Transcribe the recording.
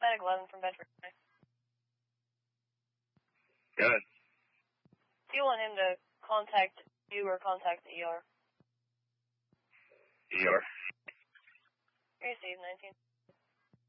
Medic 11 from Bedford. Good. Do you want him to contact you or contact the ER? ER. Receive 19.